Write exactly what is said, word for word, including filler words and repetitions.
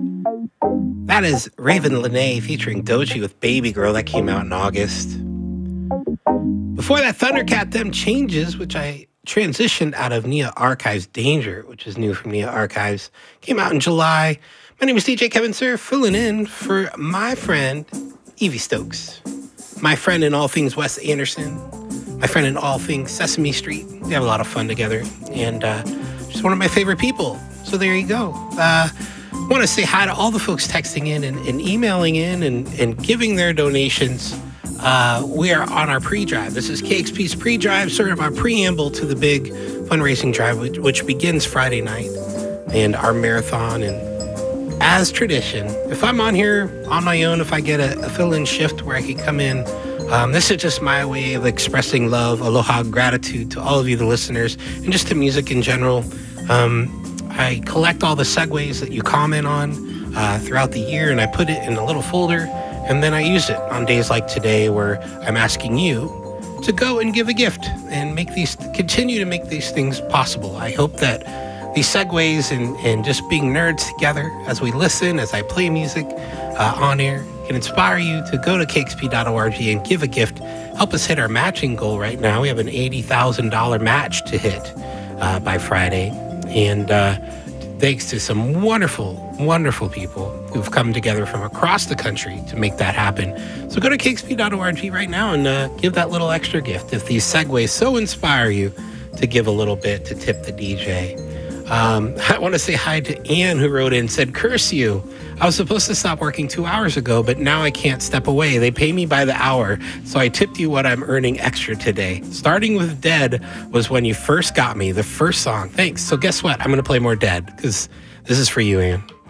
That is Raven Lenae featuring Doechii with Baby Girl. That came out in August. Before that, Thundercat Them Changes, which I transitioned out of Nia Archives. Danger, which is new from Nia Archives, came out in July. My name is D J Kevin Sir, filling in for my friend Evie Stokes, my friend in all things Wes Anderson, my friend in all things Sesame Street. We have a lot of fun together, and uh, just one of my favorite people. So there you go. Uh, want to say hi to all the folks texting in and, and emailing in and, and giving their donations. Uh, we are on our pre-drive. This is K X P's pre-drive, sort of our preamble to the big fundraising drive, which, which begins Friday night, and our marathon. And as tradition, if I'm on here on my own, if I get a, a fill-in shift where I can come in, um, this is just my way of expressing love, aloha, gratitude to all of you, the listeners, and just to music in general. Um, I collect all the segues that you comment on uh, throughout the year, and I put it in a little folder. And then I use it on days like today where I'm asking you to go and give a gift and make these, continue to make these things possible. I hope that these segues and, and just being nerds together as we listen, as I play music uh, on air, can inspire you to go to K X P dot org and give a gift. Help us hit our matching goal right now. We have an eighty thousand dollars match to hit uh, by Friday. And uh, thanks to some wonderful, wonderful people who've come together from across the country to make that happen. So go to K X P dot org right now and uh, give that little extra gift if these segues so inspire you to give a little bit to tip the D J. Um, I want to say hi to Ann, who wrote in, said, curse you. I was supposed to stop working two hours ago, but now I can't step away. They pay me by the hour, so I tipped you what I'm earning extra today. Starting with Dead was when you first got me, the first song. Thanks. So guess what? I'm going to play more Dead, because this is for you, Ann.